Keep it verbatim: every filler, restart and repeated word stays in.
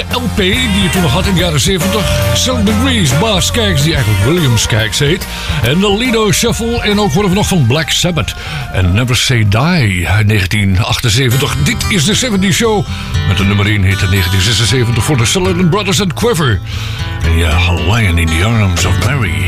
L P die je toen nog had in de jaren zeventig. Seven Degrees, Bas Skaggs, die eigenlijk William Skaggs heet. En de Lido Shuffle. En ook horen we nog van Black Sabbath. En Never Say Die uit negentien achtenzeventig. Dit is de zeventig Show. Met de nummer één hit in negentien zesenzeventig voor de Sullivan Brothers and Quiver. En ja, Lion in the Arms of Mary.